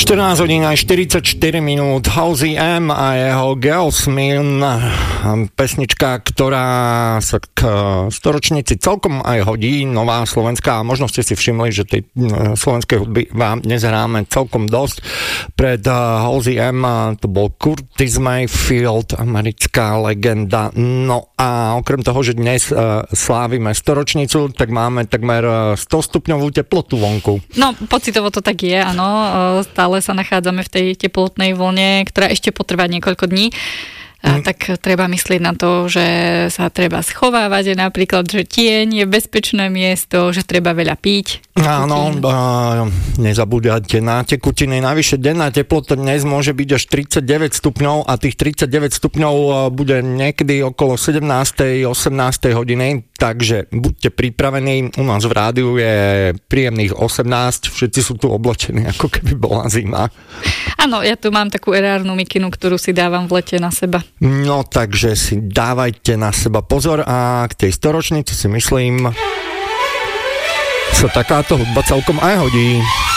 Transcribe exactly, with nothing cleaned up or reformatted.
štrnásť hodín aj štyridsaťštyri minút, Halsey M a jeho Girlsman, pesnička, ktorá sa k storočnici celkom aj hodí, nová slovenská, možno ste si všimli, že tej slovenskej hudby vám dnes hráme celkom dosť. Pred Halsey M to bol Curtis Mayfield, americká legenda, no a okrem toho, že dnes slávime storočnicu, tak máme takmer sto stupňovú teplotu vonku. No, pocitovo to tak je, áno, stále sa nachádzame v tej teplotnej vlne, ktorá ešte potrvá niekoľko dní. A tak treba myslieť na to, že sa treba schovávať, že napríklad, že tieň je bezpečné miesto, že treba veľa piť. Áno, nezabúdajte na tekutiny. Najvyššie denná teplota dnes môže byť až tridsaťdeväť stupňov a tých tridsaťdeväť stupňov bude niekedy okolo sedemnástej osemnástej hodiny, takže buďte pripravení. U nás v rádiu je príjemných osemnásť, všetci sú tu oblečení, ako keby bola zima. Áno, ja tu mám takú erárnu mikinu, ktorú si dávam v lete na seba. No, takže si dávajte na seba pozor a k tej storočnici si myslím, sa takáto hudba celkom aj hodí.